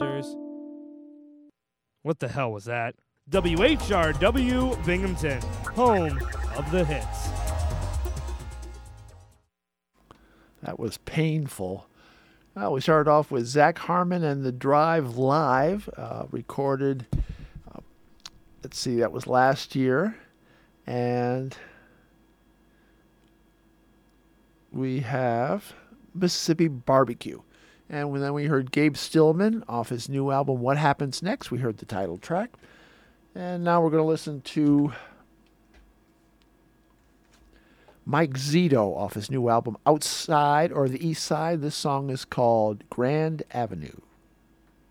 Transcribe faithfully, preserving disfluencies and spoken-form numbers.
Sisters. What the hell was that? W H R W Binghamton, home of the hits. That was painful. Well, we started off with Zach Harmon and The Drive Live, uh, recorded, uh, let's see, that was last year. And we have Mississippi Barbecue. And then we heard Gabe Stillman off his new album, What Happens Next. We heard the title track. And now we're going to listen to Mike Zito off his new album, Outside or the East Side. This song is called Grand Avenue.